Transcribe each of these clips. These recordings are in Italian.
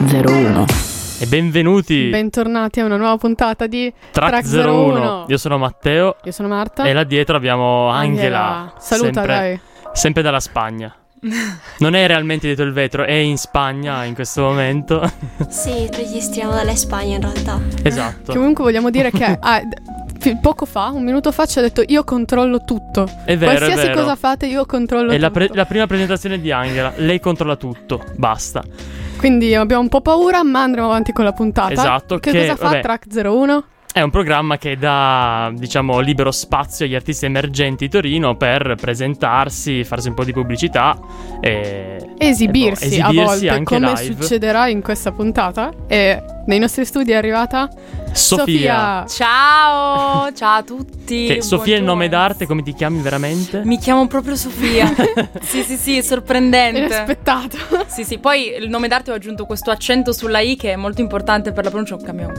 01. E benvenuti. Bentornati a una nuova puntata di Track 01. Io sono Matteo. Io sono Marta. E là dietro abbiamo Angela. Saluta, dai. Sempre dalla Spagna. Non è realmente dietro il vetro, è in Spagna in questo momento. Sì, registriamo dalla Spagna in realtà. Esatto. Comunque vogliamo dire che poco fa, un minuto fa, ci ha detto: io controllo tutto. È vero, qualsiasi è vero. cosa fate, io controllo è tutto. la prima presentazione di Angela. Lei controlla tutto, basta. Quindi abbiamo un po' paura, ma andremo avanti con la puntata. Esatto. Che cosa fa Track 01? È un programma che dà, diciamo, libero spazio agli artisti emergenti di Torino per presentarsi, farsi un po' di pubblicità e esibirsi a volte, anche come live. succederà in questa puntata. E nei nostri studi è arrivata Sofia. Ciao a tutti. Che Sofia è il nome d'arte, come ti chiami veramente? Mi chiamo proprio Sofia. Sì, sorprendente. Inaspettato. Sì, poi il nome d'arte ho aggiunto questo accento sulla I che è molto importante per la pronuncia.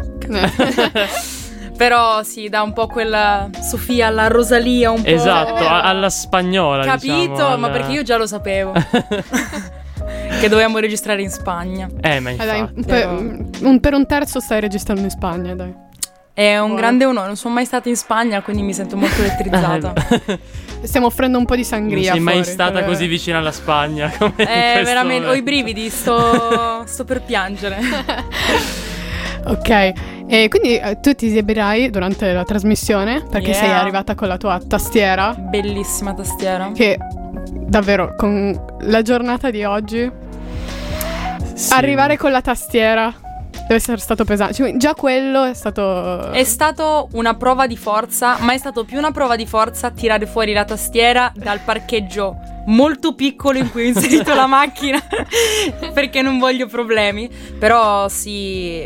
Però sì, dà un po' quella Sofia alla Rosalia, un po'. Esatto, alla spagnola. Capito, diciamo, ma perché io già lo sapevo. Che dovevamo registrare in Spagna. Ma infatti. Dai, per un terzo stai registrando in Spagna, dai. È un grande onore, non sono mai stata in Spagna, quindi mi sento molto elettrizzata. Stiamo offrendo un po' di sangria. Non sei mai fuori, stata così vicina alla Spagna come in questo veramente, momento. ho i brividi, sto per piangere. Ok, e quindi tu ti esibirai durante la trasmissione perché sei arrivata con la tua tastiera. Bellissima tastiera. Che davvero con la giornata di oggi arrivare con la tastiera deve essere stato pesante. Cioè, già quello è stato una prova di forza, ma è stato più una prova di forza tirare fuori la tastiera dal parcheggio molto piccolo in cui ho inserito la macchina perché non voglio problemi. Però sì,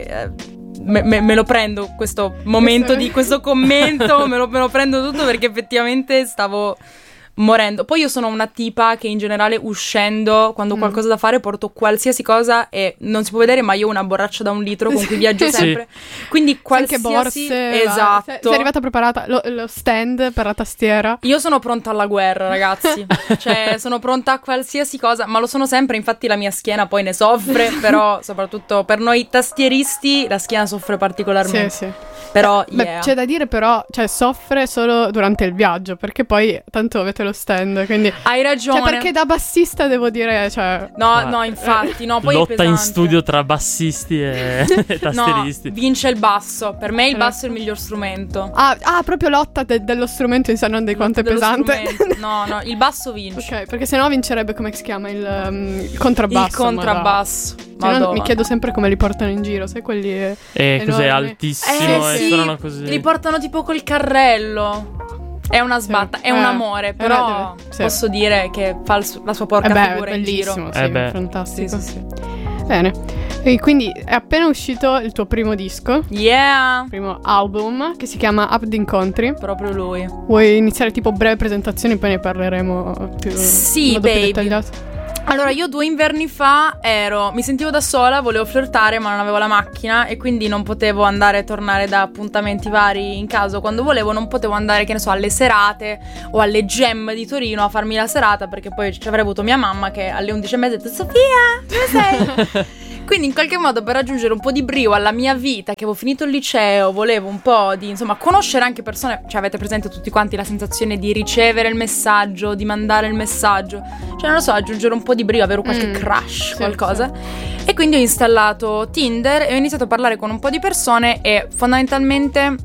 me lo prendo questo momento di questo commento, me lo prendo tutto perché effettivamente stavo morendo. Poi io sono una tipa che in generale uscendo, quando ho qualcosa da fare, porto qualsiasi cosa e non si può vedere, ma io ho una borraccia da 1 litro con cui viaggio sempre. Quindi qualsiasi anche borse, esatto. sei arrivata preparata, lo stand per la tastiera. Io sono pronta alla guerra, ragazzi. Cioè, sono pronta a qualsiasi cosa, ma lo sono sempre, infatti la mia schiena poi ne soffre, però soprattutto per noi tastieristi la schiena soffre particolarmente. Sì. Però c'è da dire però, cioè soffre solo durante il viaggio, perché poi tanto avete lo stand, quindi hai ragione. Cioè, perché da bassista devo dire, cioè no, infatti, no, poi lotta è pesante. in studio tra bassisti e tastieristi. No, vince il basso. Per me il basso è il miglior strumento. Proprio lotta dello strumento in sé, non di quanto è pesante. No, il basso vince. Ok, perché sennò vincerebbe, come si chiama, il contrabbasso. Il contrabbasso. Cioè, mi chiedo sempre come li portano in giro, sai quelli cos'è altissimo sì, e suonano così. Li portano tipo col carrello. È una sbatta, è un amore, però posso dire che fa la sua porca figura in giro. Sì, fantastico. Sì. Bene. E quindi è appena uscito il tuo primo disco. Primo album, che si chiama Up the Country. Proprio lui. Vuoi iniziare tipo breve presentazione, poi ne parleremo più in modo più dettagliato? Allora, io 2 inverni fa mi sentivo da sola, volevo flirtare ma non avevo la macchina e quindi non potevo andare e tornare da appuntamenti vari in caso quando volevo, non potevo andare, che ne so, alle serate o alle Gem di Torino a farmi la serata perché poi ci avrei avuto mia mamma che alle 11:30 ha detto: Sofia, dove sei? Quindi in qualche modo per raggiungere un po' di brio alla mia vita, che avevo finito il liceo, volevo un po' di, insomma, conoscere anche persone, cioè avete presente tutti quanti la sensazione di ricevere il messaggio, di mandare il messaggio, cioè non lo so, aggiungere un po' di brio, avere qualche crush, qualcosa. Sì. E quindi ho installato Tinder e ho iniziato a parlare con un po' di persone e fondamentalmente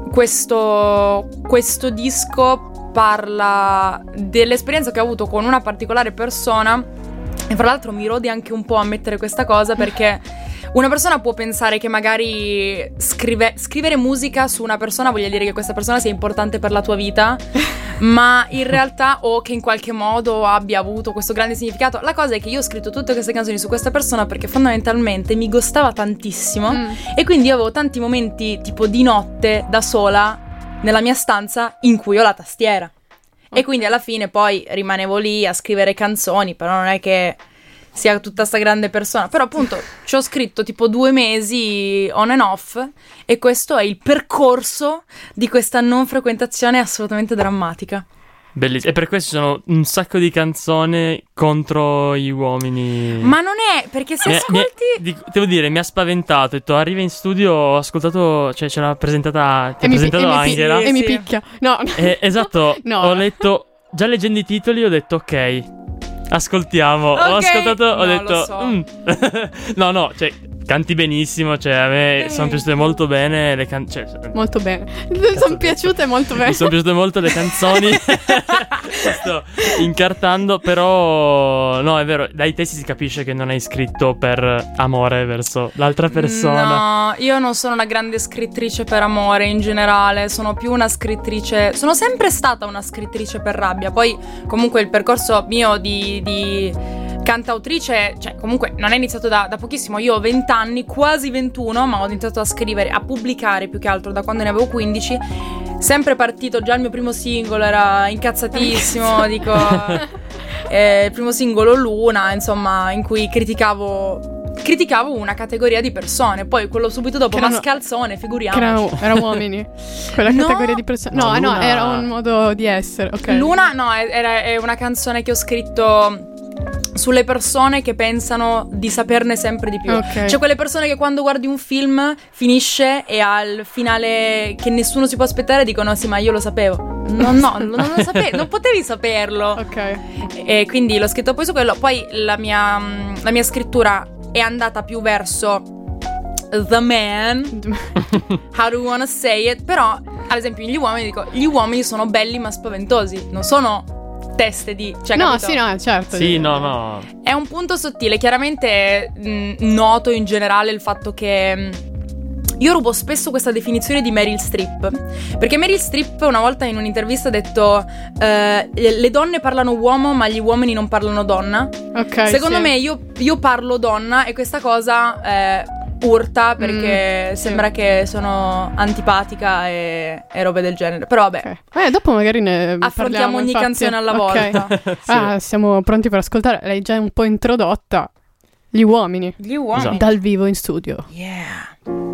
questo disco parla dell'esperienza che ho avuto con una particolare persona. E fra l'altro mi rode anche un po' ammettere questa cosa perché una persona può pensare che magari scrivere musica su una persona voglia dire che questa persona sia importante per la tua vita, ma in realtà o che in qualche modo abbia avuto questo grande significato. La cosa è che io ho scritto tutte queste canzoni su questa persona perché fondamentalmente mi gustava tantissimo e quindi io avevo tanti momenti tipo di notte da sola nella mia stanza in cui ho la tastiera. E quindi alla fine poi rimanevo lì a scrivere canzoni, però non è che sia tutta sta grande persona. Però appunto ci ho scritto tipo 2 mesi on and off e questo è il percorso di questa non frequentazione assolutamente drammatica. Bellissimo. E per questo ci sono un sacco di canzoni contro gli uomini. Ma non è, perché se ascolti... devo dire, mi ha spaventato. Ho detto, arriva in studio, ho ascoltato, cioè c'era presentata, ti ha E presentato Angela. e mi picchia. No. Esatto, No. ho letto, già leggendo i titoli ho detto ok, ascoltiamo. Ho Ok. ascoltato, ho No, detto lo so. no, cioè canti benissimo, cioè a me sono piaciute molto bene le canzoni, Molto bene. Mi sono piaciute molto bene. mi sono piaciute molto le canzoni. Sto incartando, però no, è vero, dai testi si capisce che non hai scritto per amore verso l'altra persona. No, io non sono una grande scrittrice per amore in generale, sono più una scrittrice, sono sempre stata una scrittrice per rabbia. Poi comunque il percorso mio di cantautrice, cioè comunque non è iniziato da pochissimo. Io ho 20 anni, quasi 21, ma ho iniziato a scrivere, a pubblicare più che altro da quando ne avevo 15. Sempre partito, già il mio primo singolo era incazzatissimo, dico il primo singolo Luna, insomma, in cui criticavo una categoria di persone. Poi quello subito dopo, Che erano- mascalzone, figuriamoci. Erano uomini. Quella No. categoria di persone. No, No, Luna- era un modo di essere. Ok. Luna, no, è una canzone che ho scritto sulle persone che pensano di saperne sempre di più. Ok. Cioè quelle persone che quando guardi un film finisce e al finale che nessuno si può aspettare dicono sì, ma io lo sapevo. No, non lo sapevi, non potevi saperlo. Ok. E quindi l'ho scritto poi su quello. Poi la mia scrittura è andata più verso the man, how do you wanna say it. Però ad esempio gli uomini sono belli ma spaventosi, non sono teste di, cioè, No, capito? sì, no, certo. Sì, no. È un punto sottile. Chiaramente noto in generale il fatto che io rubo spesso questa definizione di Meryl Streep, perché Meryl Streep una volta in un'intervista ha detto le donne parlano uomo ma gli uomini non parlano donna. Ok. Secondo sì. me io parlo donna e questa cosa urta, perché sì. sembra che sono antipatica e robe del genere. Però vabbè, Ok. Dopo magari ne affrontiamo parliamo, ogni infatti. canzone alla Ok. volta. Ah, siamo pronti per ascoltare. L'hai già un po' introdotta. Gli uomini. Gli uomini. Esatto. Dal vivo in studio. Yeah.